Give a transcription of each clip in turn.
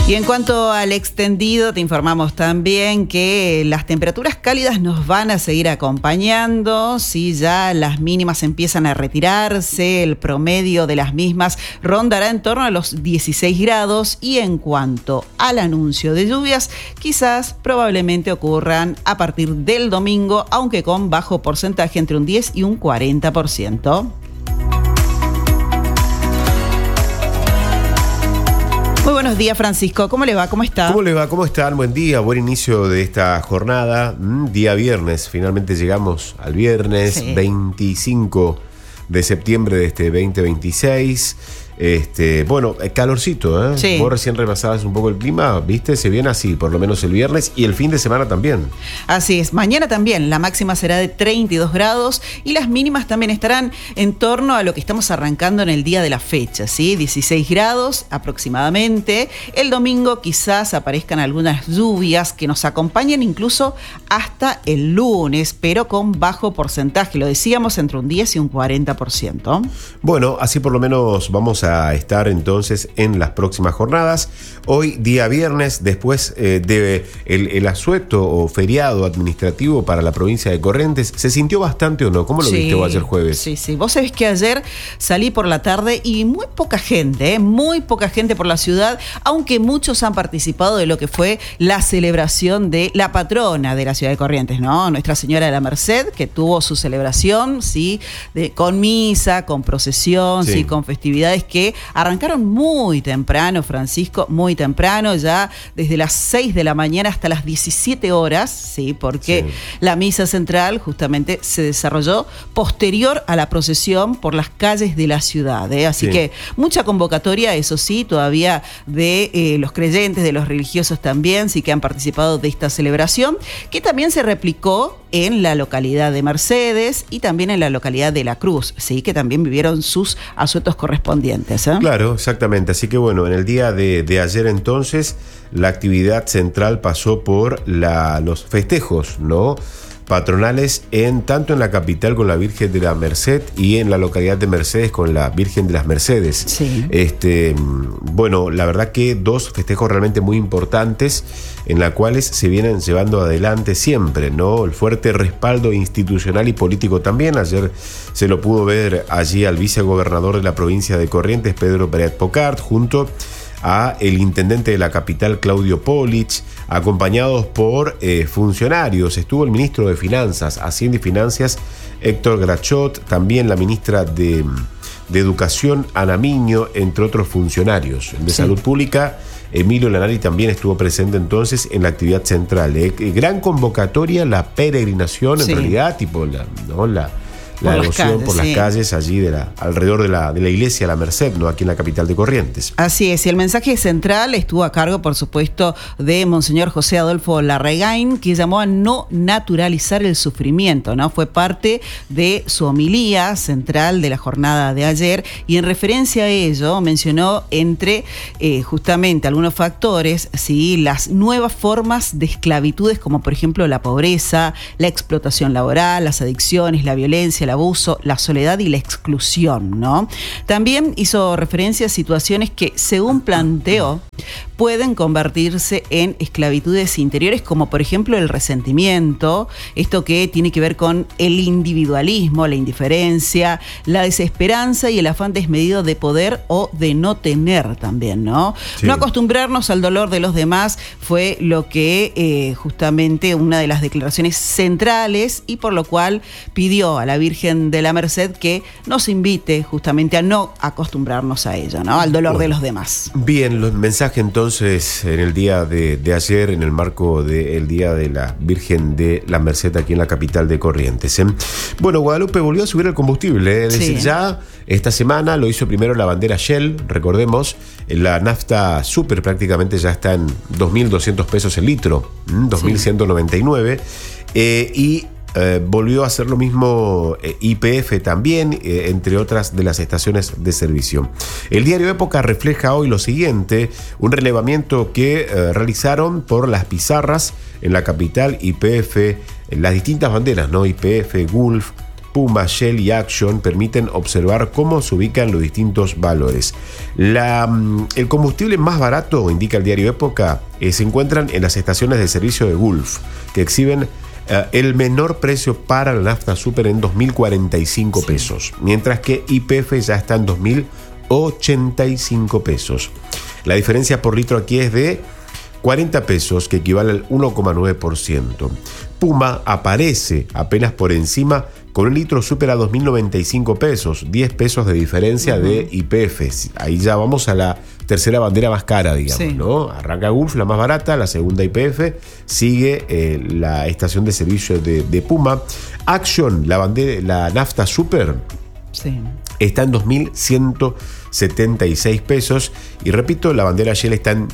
Y en cuanto al extendido, te informamos también que las temperaturas cálidas nos van a seguir acompañando. Sí, ya las mínimas empiezan a retirarse, el promedio de las mismas rondará en torno a los 16 grados. Y en cuanto al anuncio de lluvias, quizás probablemente ocurran a partir del domingo, aunque con bajo porcentaje, entre un 10 y un 40%. Muy buenos días, Francisco. ¿Cómo le va? ¿Cómo está? ¿Cómo le va? ¿Cómo están? Buen día, buen inicio de esta jornada. Día viernes, finalmente llegamos al viernes, sí. 25 de septiembre de este 2026. Bueno, calorcito, ¿eh? Sí. Vos recién repasabas un poco el clima, ¿viste? Se viene así, por lo menos el viernes y el fin de semana también. Así es, mañana también, la máxima será de 32 grados y las mínimas también estarán en torno a lo que estamos arrancando en el día de la fecha, ¿sí? 16 grados aproximadamente. El domingo quizás aparezcan algunas lluvias que nos acompañen incluso hasta el lunes, pero con bajo porcentaje, lo decíamos, entre un 10 y un 40%. Bueno, así por lo menos vamos a estar entonces en las próximas jornadas. Hoy día viernes, después de el asueto o feriado administrativo para la provincia de Corrientes, ¿se sintió bastante o no? ¿Cómo lo viste vos ayer jueves? Sí. Vos sabés que ayer salí por la tarde y muy poca gente por la ciudad, aunque muchos han participado de lo que fue la celebración de la patrona de la ciudad de Corrientes, ¿no? Nuestra Señora de la Merced, que tuvo su celebración, sí, con misa, con procesión, sí, con festividades que arrancaron muy temprano, Francisco, muy temprano, ya desde las 6 de la mañana hasta las 17 horas, sí, porque la misa central justamente se desarrolló posterior a la procesión por las calles de la ciudad, ¿eh? Así que mucha convocatoria, eso sí, todavía de los creyentes, de los religiosos también, sí que han participado de esta celebración, que también se replicó en la localidad de Mercedes y también en la localidad de La Cruz, sí, que también vivieron sus asuetos correspondientes, ¿eh? Claro, exactamente. Así que bueno, en el día de ayer entonces, la actividad central pasó por los festejos, ¿no?, patronales tanto en la capital con la Virgen de la Merced y en la localidad de Mercedes con la Virgen de las Mercedes. Sí. Bueno, la verdad que dos festejos realmente muy importantes en los cuales se vienen llevando adelante siempre, ¿no? El fuerte respaldo institucional y político también. Ayer se lo pudo ver allí al vicegobernador de la provincia de Corrientes, Pedro Pérez Pocart, junto a el intendente de la capital, Claudio Polich, acompañados por funcionarios. Estuvo el ministro de Finanzas, Hacienda y Finanzas, Héctor Grachot, también la ministra de Educación, Ana Miño, entre otros funcionarios. El de Salud Pública, Emilio Lanari, también estuvo presente entonces en la actividad central. Gran convocatoria, la peregrinación, en realidad, tipo la devoción por las calles allí alrededor de la iglesia La Merced, ¿no?, aquí en la capital de Corrientes. Así es, y el mensaje central estuvo a cargo, por supuesto, de Monseñor José Adolfo Larregain, que llamó a no naturalizar el sufrimiento, ¿no? Fue parte de su homilía central de la jornada de ayer, y en referencia a ello mencionó entre justamente algunos factores, ¿sí?, las nuevas formas de esclavitudes, como por ejemplo la pobreza, la explotación laboral, las adicciones, la violencia, el abuso, la soledad y la exclusión, ¿no? También hizo referencia a situaciones que, según planteó, pueden convertirse en esclavitudes interiores, como por ejemplo el resentimiento, esto que tiene que ver con el individualismo, la indiferencia, la desesperanza y el afán desmedido de poder o de no tener también, ¿no? Sí. No acostumbrarnos al dolor de los demás fue lo que justamente una de las declaraciones centrales, y por lo cual pidió a la Virgen de la Merced que nos invite justamente a no acostumbrarnos a ello, ¿no?, al dolor de los demás. Bien, el mensaje entonces en el día de ayer, en el marco del Día de la Virgen de la Merced aquí en la capital de Corrientes, ¿eh? Bueno, Guadalupe volvió a subir el combustible, es decir, ya esta semana lo hizo primero la bandera Shell, recordemos, la nafta super prácticamente ya está en 2.200 pesos el litro, 2.199, y volvió a hacer lo mismo YPF también, entre otras de las estaciones de servicio. El diario Época refleja hoy lo siguiente: un relevamiento que realizaron por las pizarras en la capital YPF, las distintas banderas, ¿no?, YPF, Gulf, Puma, Shell y Action permiten observar cómo se ubican los distintos valores. El combustible más barato, indica el diario Época, se encuentran en las estaciones de servicio de Gulf, que exhiben el menor precio para la nafta super en 2.045 pesos, mientras que YPF ya está en 2.085 pesos. La diferencia por litro aquí es de 40 pesos, que equivale al 1,9%. Puma aparece apenas por encima con un litro super a 2.095 pesos, 10 pesos de diferencia de YPF. Ahí ya vamos a la tercera bandera más cara, digamos, ¿no? Arranca Gulf, la más barata, la segunda YPF, sigue la estación de servicio de Puma. Action, la nafta super, está en 2.176 pesos. Y repito, la bandera Shell está en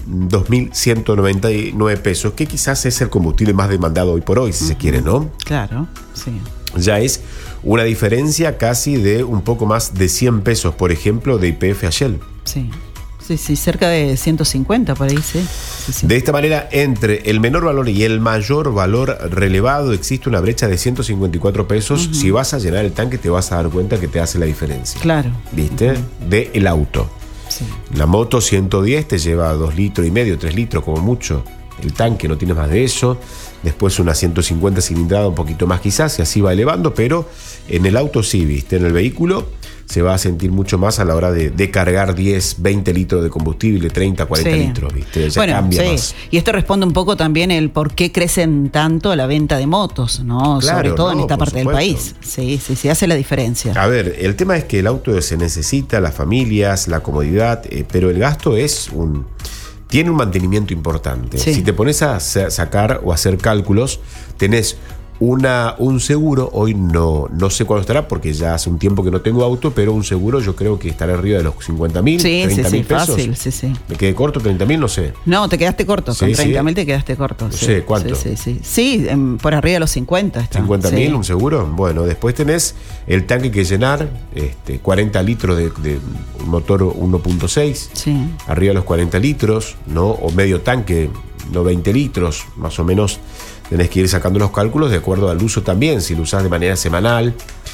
2.199 pesos, que quizás es el combustible más demandado hoy por hoy, si se quiere, ¿no? Claro, sí. Ya es una diferencia casi de un poco más de 100 pesos, por ejemplo, de YPF a Shell. Sí. Sí, cerca de 150 por ahí, sí. De esta manera, entre el menor valor y el mayor valor relevado existe una brecha de 154 pesos. Si vas a llenar el tanque te vas a dar cuenta que te hace la diferencia. Claro. ¿Viste? De el auto. Sí. La moto 110 te lleva 2,5 litros, 3 litros como mucho. El tanque no tiene más de eso. Después una 150 cilindrada, un poquito más quizás, y así va elevando, pero en el auto sí, ¿viste? En el vehículo se va a sentir mucho más a la hora de cargar 10, 20 litros de combustible, 30, 40 litros, ¿viste? Ya cambia más. Y esto responde un poco también el por qué crecen tanto la venta de motos, ¿no? Claro, sobre todo en esta parte del país. Sí, hace la diferencia. A ver, el tema es que el auto se necesita, las familias, la comodidad, pero el gasto tiene un mantenimiento importante. Si te pones a sacar o hacer cálculos, tenés un seguro, hoy no sé cuándo estará porque ya hace un tiempo que no tengo auto, pero un seguro yo creo que estará arriba de los 50.000, 30.000 pesos. Fácil, ¿Me quedé corto? ¿30.000? No sé. No, te quedaste corto, con 30.000 te quedaste corto. No sé, ¿cuánto? Sí, por arriba de los 50 está. ¿50.000 un seguro? Bueno, después tenés el tanque que llenar, 40 litros de un motor 1.6, arriba de los 40 litros, ¿no? O medio tanque, no 20 litros, más o menos. Tenés que ir sacando los cálculos de acuerdo al uso también, si lo usás de manera semanal.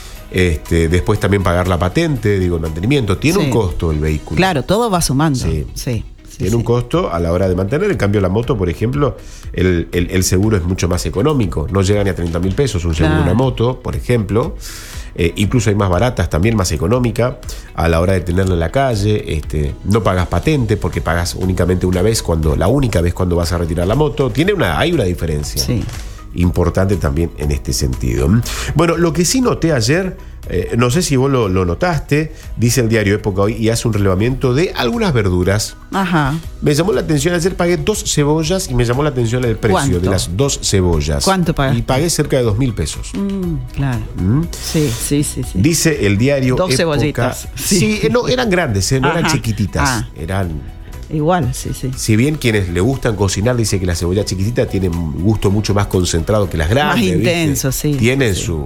Después también pagar la patente, el mantenimiento. Tiene un costo el vehículo. Claro, todo va sumando. Tiene un costo a la hora de mantener. En cambio, la moto, por ejemplo, el seguro es mucho más económico. No llega ni a 30.000 pesos un seguro de una moto, por ejemplo. Incluso hay más baratas, también más económica a la hora de tenerla en la calle. No pagas patente porque pagas únicamente la única vez cuando vas a retirar la moto. Hay una diferencia importante también en este sentido. Bueno, lo que sí noté ayer, no sé si vos lo notaste, dice el diario Época hoy y hace un relevamiento de algunas verduras. Ajá. Me llamó la atención, ayer pagué 2 cebollas y me llamó la atención el precio. ¿Cuánto? De las 2 cebollas. ¿Cuánto pagaste? Y pagué cerca de 2.000 pesos. Claro. Sí. Dice el diario 2 Época, cebollitas. No, eran grandes, no eran chiquititas. Eran... Igual, sí. Si bien quienes le gustan cocinar dice que la cebolla chiquitita tiene un gusto mucho más concentrado que las grandes. Más intenso, ¿viste? Tienen su...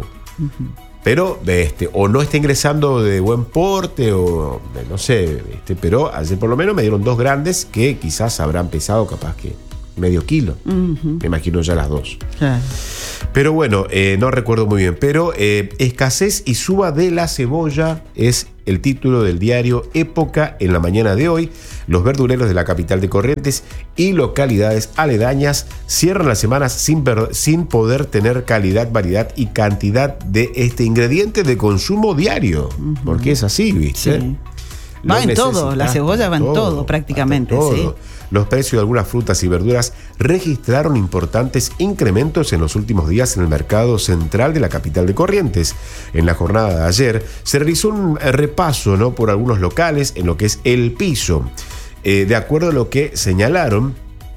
Pero o no está ingresando de buen porte o no sé, pero ayer por lo menos me dieron 2 grandes que quizás habrán pesado capaz que medio kilo. Me imagino ya las 2. Claro. Pero bueno, no recuerdo muy bien. Pero escasez y suba de la cebolla es el título del diario Época en la mañana de hoy. Los verduleros de la capital de Corrientes y localidades aledañas cierran las semanas sin poder tener calidad, variedad y cantidad de este ingrediente de consumo diario. Porque es así, ¿viste? Sí. Va en todo, la cebolla va en todo prácticamente. Sí. Los precios de algunas frutas y verduras registraron importantes incrementos en los últimos días en el mercado central de la capital de Corrientes. En la jornada de ayer se realizó un repaso, por algunos locales en lo que es el piso. De acuerdo a lo que señalaron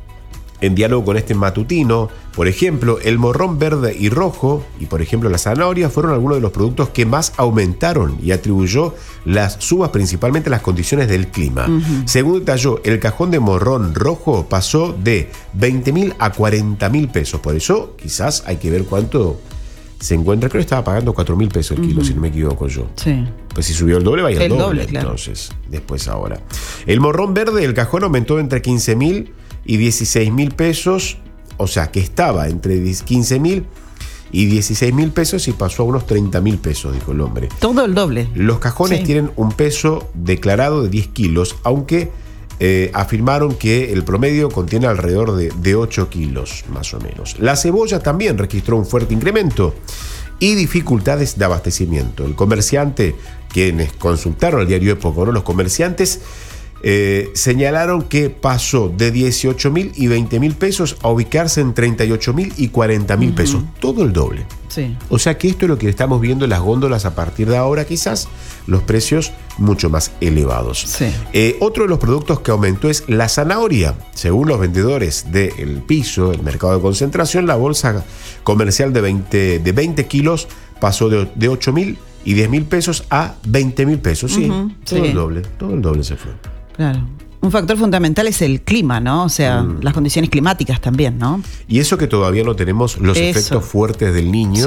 en diálogo con este matutino, por ejemplo, el morrón verde y rojo y, por ejemplo, la zanahoria fueron algunos de los productos que más aumentaron y atribuyó las subas principalmente a las condiciones del clima. Según detalló, el cajón de morrón rojo pasó de 20.000 a 40.000 pesos. Por eso, quizás hay que ver cuánto se encuentra. Creo que estaba pagando 4.000 pesos el kilo, si no me equivoco yo. Sí. Pues si subió el doble, va a ir el doble. Claro. Entonces, después ahora. El morrón verde del cajón aumentó entre 15.000 y 16.000 pesos, o sea que estaba entre 15.000 y 16.000 pesos y pasó a unos 30.000 pesos, dijo el hombre. Todo el doble. Los cajones tienen un peso declarado de 10 kilos, aunque afirmaron que el promedio contiene alrededor de 8 kilos, más o menos. La cebolla también registró un fuerte incremento y dificultades de abastecimiento. El comerciante, quienes consultaron al diario Época, ¿no? Los comerciantes señalaron que pasó de 18.000 y 20.000 pesos a ubicarse en 38.000 y 40.000 pesos, todo el doble. Sí. O sea que esto es lo que estamos viendo en las góndolas a partir de ahora, quizás los precios mucho más elevados. Sí. Otro de los productos que aumentó es la zanahoria. Según los vendedores del piso, el mercado de concentración, la bolsa comercial de 20 kilos pasó de 8.000 y 10.000 pesos a 20.000 pesos. Sí, todo el doble se fue. Claro. Un factor fundamental es el clima, ¿no? O sea, las condiciones climáticas también, ¿no? Y eso que todavía no tenemos los efectos fuertes del Niño,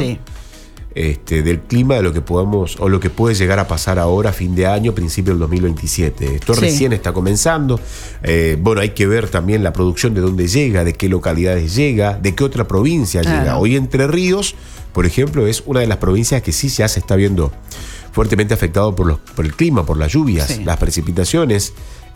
del clima, de lo que podamos o lo que puede llegar a pasar ahora, fin de año, principio del 2027. Esto recién está comenzando. Bueno, hay que ver también la producción de dónde llega, de qué localidades llega, de qué otra provincia llega. Hoy Entre Ríos, por ejemplo, es una de las provincias que sí ya se está viendo fuertemente afectado por el clima, por las lluvias, las precipitaciones.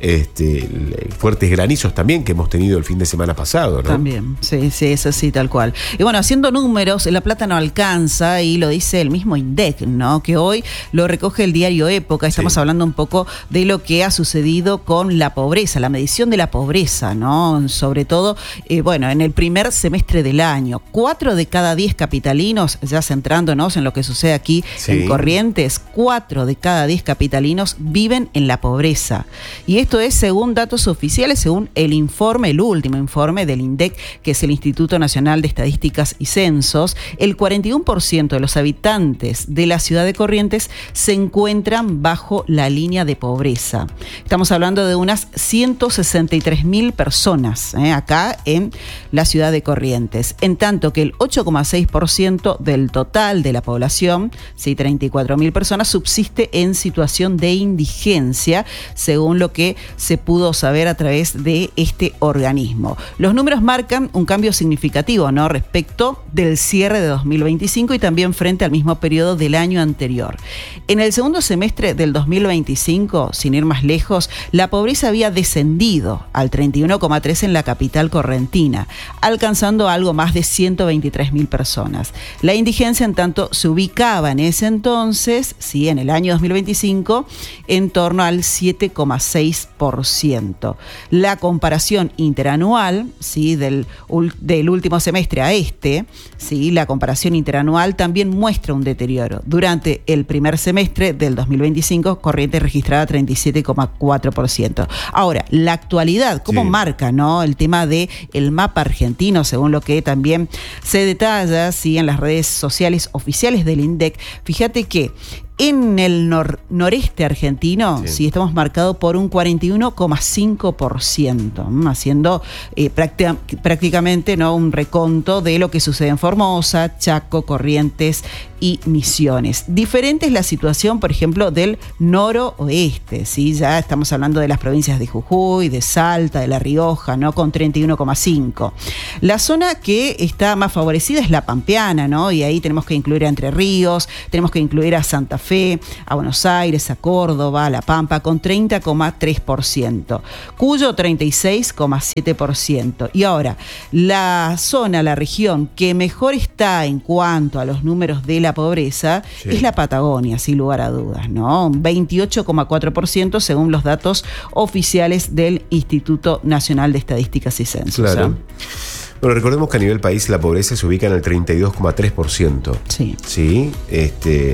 Fuertes granizos también que hemos tenido el fin de semana pasado, ¿no? También, sí, es así, tal cual. Y bueno, haciendo números, la plata no alcanza, y lo dice el mismo INDEC, ¿no? Que hoy lo recoge el diario Época. Estamos hablando un poco de lo que ha sucedido con la pobreza, la medición de la pobreza, ¿no? Sobre todo, en el primer semestre del año, 4 de cada 10 capitalinos, ya centrándonos en lo que sucede aquí en Corrientes, 4 de cada 10 capitalinos viven en la pobreza. Y esto es según datos oficiales, según el último informe del INDEC, que es el Instituto Nacional de Estadísticas y Censos. El 41% de los habitantes de la ciudad de Corrientes se encuentran bajo la línea de pobreza. Estamos hablando de unas 163.000 personas acá en la ciudad de Corrientes, en tanto que el 8,6% del total de la población, 34.000 personas, subsiste en situación de indigencia, según lo que se pudo saber a través de este organismo. Los números marcan un cambio significativo, ¿no?, respecto del cierre de 2025 y también frente al mismo periodo del año anterior. En el segundo semestre del 2025, sin ir más lejos, la pobreza había descendido al 31,3% en la capital correntina, alcanzando algo más de 123.000 personas. La indigencia, en tanto, se ubicaba en ese entonces, en el año 2025, en torno al 7,6%. La comparación interanual, del último semestre a la comparación interanual también muestra un deterioro. Durante el primer semestre del 2025, Corrientes registraba 37,4%. Ahora, la actualidad, ¿cómo marca, no, el tema de el mapa argentino, según lo que también se detalla en las redes sociales oficiales del INDEC? Fíjate que en el noreste argentino, estamos marcados por un 41,5%, haciendo prácticamente, ¿no?, un reconto de lo que sucede en Formosa, Chaco, Corrientes y Misiones. Diferente es la situación, por ejemplo, del noroeste, ya estamos hablando de las provincias de Jujuy, de Salta, de La Rioja, ¿no?, con 31,5%. La zona que está más favorecida es la pampeana, ¿no?, y ahí tenemos que incluir a Entre Ríos, tenemos que incluir a Santa Fe, a Buenos Aires, a Córdoba, a La Pampa, con 30,3%. Cuyo, 36,7%. Y ahora, la región que mejor está en cuanto a los números de la pobreza es la Patagonia, sin lugar a dudas, ¿no? 28,4% según los datos oficiales del Instituto Nacional de Estadísticas y Censos. Claro. Bueno, recordemos que a nivel país la pobreza se ubica en el 32,3%. El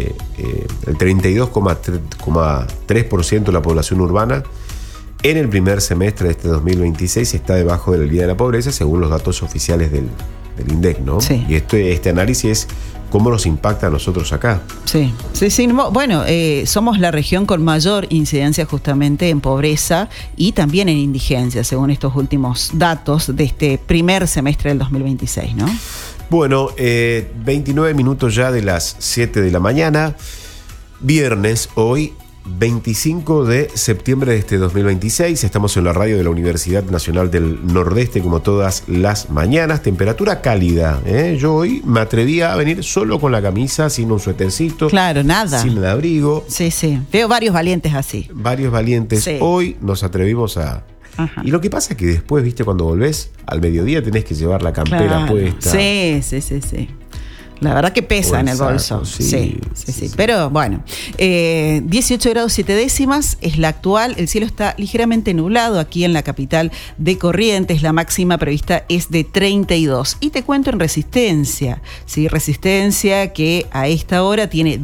32,3% de la población urbana en el primer semestre de este 2026 está debajo de la línea de la pobreza, según los datos oficiales del INDEC, ¿no? Y este análisis es cómo nos impacta a nosotros acá. Bueno, somos la región con mayor incidencia justamente en pobreza y también en indigencia, según estos últimos datos de este primer semestre del 2026, ¿no? Bueno, 29 minutos ya de las 7 de la mañana, viernes hoy, 25 de septiembre de este 2026, estamos en la radio de la Universidad Nacional del Nordeste como todas las mañanas, temperatura cálida, Yo hoy me atreví a venir solo con la camisa, sin un suétercito. Claro, nada. Sin el abrigo. Sí, veo varios valientes así. Varios valientes. Sí. Hoy nos atrevimos a... Ajá. Y lo que pasa es que después, viste, cuando volvés al mediodía tenés que llevar la campera puesta. Sí. La verdad que pesa en el bolso. Sí. Pero bueno, 18 grados 7 décimas es la actual. El cielo está ligeramente nublado aquí en la capital de Corrientes. La máxima prevista es de 32. Y te cuento en Resistencia. Sí, Resistencia que a esta hora tiene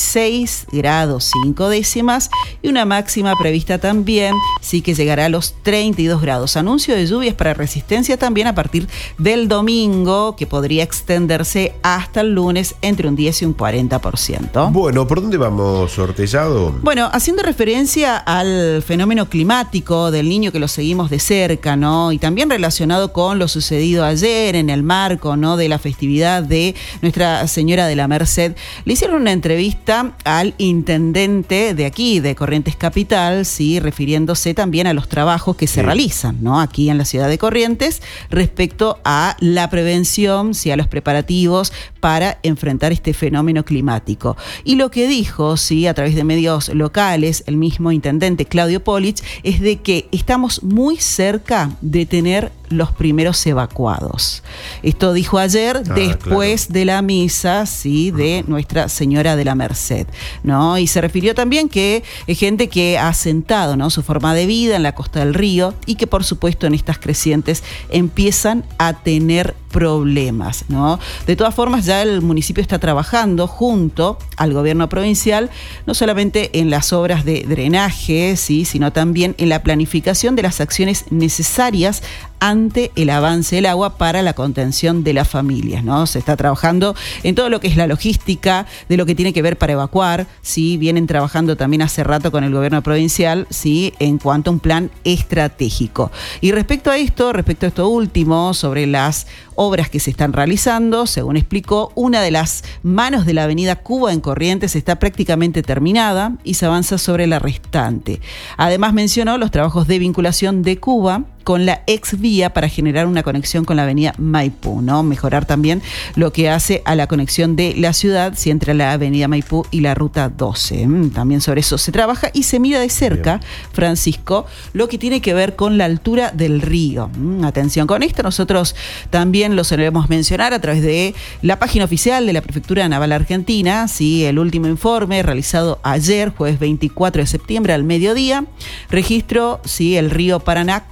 16 grados 5 décimas y una máxima prevista también, sí, que llegará a los 32 grados. Anuncio de lluvias para Resistencia también a partir del domingo, que podría extenderse hasta el lunes entre un 10 y un 40%. Bueno, ¿por dónde vamos, Hortellado? Bueno, haciendo referencia al fenómeno climático del Niño, que lo seguimos de cerca, ¿no? Y también relacionado con lo sucedido ayer en el marco, ¿no?, de la festividad de Nuestra Señora de la Merced, le hicieron una entrevista al intendente de aquí, de Corrientes Capital, sí, refiriéndose también a los trabajos que se realizan, ¿no?, aquí en la ciudad de Corrientes respecto a la prevención, sí, a los preparativos para enfrentar este fenómeno climático. Y lo que dijo, sí, a través de medios locales, el mismo intendente Claudio Polich, es de que estamos muy cerca de tener los primeros evacuados. Esto dijo ayer después de la misa, sí, de Nuestra Señora de la Merced, ¿no? Y se refirió también que hay gente que ha asentado, ¿no?, su forma de vida en la costa del río y que por supuesto en estas crecientes empiezan a tener problemas, ¿no? De todas formas, ya el municipio está trabajando junto al gobierno provincial, no solamente en las obras de drenaje, sí, sino también en la planificación de las acciones necesarias ante el avance del agua para la contención de las familias, ¿no? Se está trabajando en todo lo que es la logística de lo que tiene que ver para evacuar, sí, vienen trabajando también hace rato con el gobierno provincial, sí, en cuanto a un plan estratégico. Y respecto a esto último, sobre las obras que se están realizando, según explicó, una de las manos de la avenida Cuba en Corrientes está prácticamente terminada y se avanza sobre la restante. Además mencionó los trabajos de vinculación de Cuba con la exvía para generar una conexión con la avenida Maipú, ¿no? Mejorar también lo que hace a la conexión de la ciudad, si entre la avenida Maipú y la ruta 12. También sobre eso se trabaja y se mira de cerca, Francisco, lo que tiene que ver con la altura del río. Atención con esto, nosotros también lo solemos mencionar a través de la página oficial de la Prefectura Naval Argentina, ¿sí? El último informe realizado ayer, jueves 24 de septiembre al mediodía, registro, ¿sí?, el río Paraná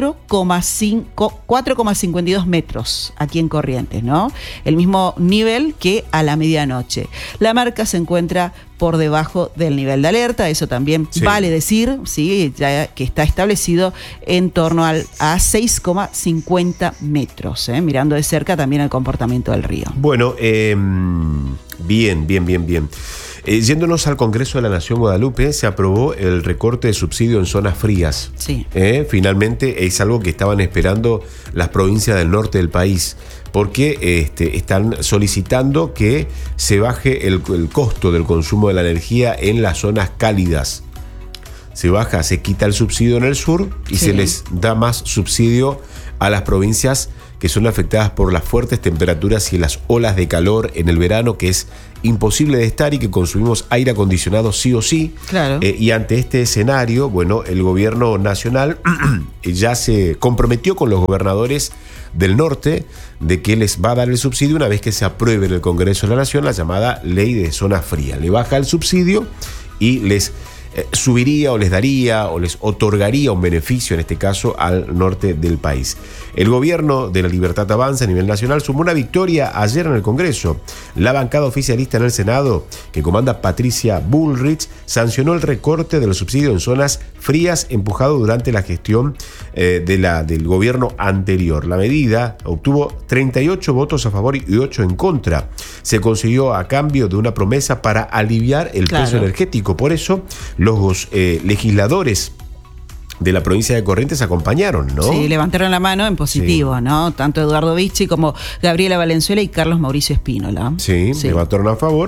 4,52 metros aquí en Corrientes, ¿no? El mismo nivel que a la medianoche. La marca se encuentra por debajo del nivel de alerta, eso también vale decir, sí, ya que está establecido en torno a 6,50 metros, mirando de cerca también el comportamiento del río. Bueno, bien. Yéndonos al Congreso de la Nación Guadalupe, se aprobó el recorte de subsidio en zonas frías. Sí. Finalmente es algo que estaban esperando las provincias del norte del país, porque están solicitando que se baje el costo del consumo de la energía en las zonas cálidas. Se quita el subsidio en el sur y se les da más subsidio a las provincias que son afectadas por las fuertes temperaturas y las olas de calor en el verano, que es imposible de estar y que consumimos aire acondicionado sí o sí. Claro. Y ante este escenario, bueno, el gobierno nacional ya se comprometió con los gobernadores del norte de que les va a dar el subsidio una vez que se apruebe en el Congreso de la Nación la llamada Ley de Zona Fría. Le baja el subsidio y les subiría o les daría o les otorgaría un beneficio, en este caso, al norte del país. El gobierno de la Libertad Avanza a nivel nacional sumó una victoria ayer en el Congreso. La bancada oficialista en el Senado, que comanda Patricia Bullrich, sancionó el recorte del subsidio en zonas frías empujado durante la gestión del gobierno anterior. La medida obtuvo 38 votos a favor y 8 en contra. Se consiguió a cambio de una promesa para aliviar el peso energético. Por eso, los legisladores de la provincia de Corrientes acompañaron, ¿no? Sí, levantaron la mano en positivo, ¿no? Tanto Eduardo Vichy como Gabriela Valenzuela y Carlos Mauricio Espínola. Sí, levantaron a favor.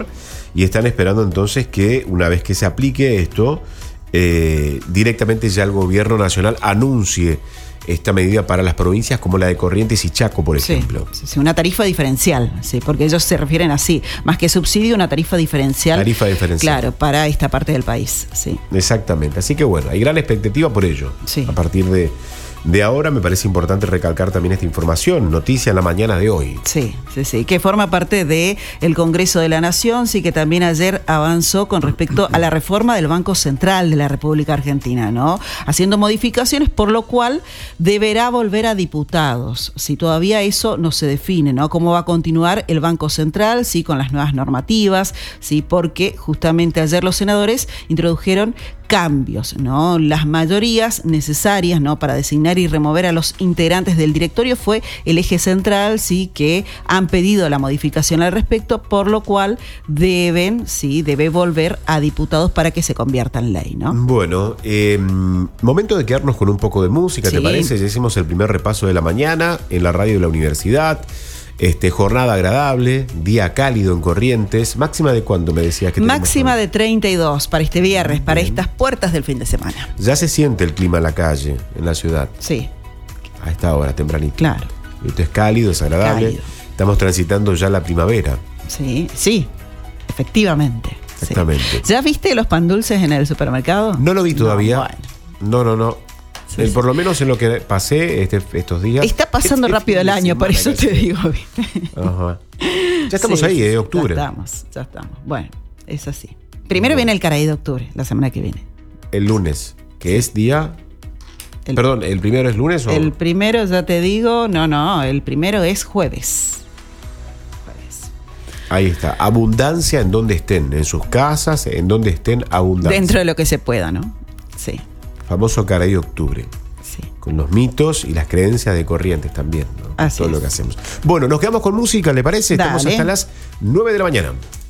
y están esperando entonces que una vez que se aplique esto, directamente ya el gobierno nacional anuncie esta medida para las provincias como la de Corrientes y Chaco, por ejemplo. Sí, una tarifa diferencial, sí, porque ellos se refieren así, más que subsidio, una tarifa diferencial. Tarifa diferencial. Claro, para esta parte del país, sí. Exactamente, así que bueno, hay gran expectativa por ello. Sí. A partir de ahora me parece importante recalcar también esta información, noticia en la mañana de hoy. Sí, que forma parte del Congreso de la Nación, sí, que también ayer avanzó con respecto a la reforma del Banco Central de la República Argentina, ¿no? Haciendo modificaciones, por lo cual deberá volver a diputados. Si todavía eso no se define, ¿no? Cómo va a continuar el Banco Central, sí, con las nuevas normativas, sí, porque justamente ayer los senadores introdujeron cambios, ¿no? Las mayorías necesarias, ¿no?, para designar y remover a los integrantes del directorio fue el eje central, sí, que han pedido la modificación al respecto, por lo cual debe volver a diputados para que se convierta en ley, ¿no? Bueno, momento de quedarnos con un poco de música, ¿te parece? Ya hicimos el primer repaso de la mañana en la radio de la universidad. Jornada agradable, día cálido en Corrientes. ¿Máxima de cuándo me decías que máxima de 32 para este viernes, para estas puertas del fin de semana. Ya se siente el clima en la calle, en la ciudad. Sí. A esta hora, tempranito. Claro. Esto es cálido, es agradable. Cálido. Estamos transitando ya la primavera. Sí, efectivamente. Exactamente. Sí. ¿Ya viste los pan dulces en el supermercado? No lo vi todavía. No. Sí. Por lo menos en lo que pasé estos días. Está pasando rápido el año, por eso te digo. Ajá. Ya estamos ahí, octubre. Ya estamos. Bueno, es así. Primero viene el Caray de octubre, la semana que viene. El lunes, que es día... Perdón, ¿el primero es lunes o...? El primero, ya te digo, no, el primero es jueves. Ahí está, abundancia en donde estén, en sus casas, en donde estén abundancia. Dentro de lo que se pueda, ¿no? Sí. Famoso Caray de octubre. Sí. Con los mitos y las creencias de Corrientes también, ¿no? Así todo es. lo que hacemos. Bueno, nos quedamos con música, ¿le parece? Dale. Estamos hasta las 9 de la mañana.